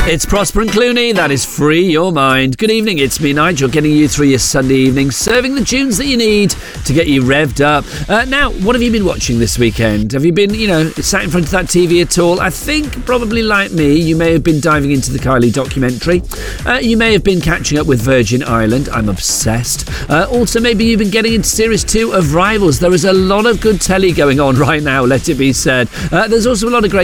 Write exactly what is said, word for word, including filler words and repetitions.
It's Prosper and Clooney. That is Free Your Mind. Good evening. It's me, Nigel, getting you through your Sunday evening, serving the tunes that you need to get you revved up. Uh, now, what have you been watching this weekend? Have you been, you know, sat in front of that T V at all? I think probably like me, you may have been diving into the Kylie documentary. Uh, you may have been catching up with Virgin Island. I'm obsessed. Uh, also, maybe you've been getting into Series two of Rivals. There is a lot of good telly going on right now, let it be said. Uh, there's also a lot of great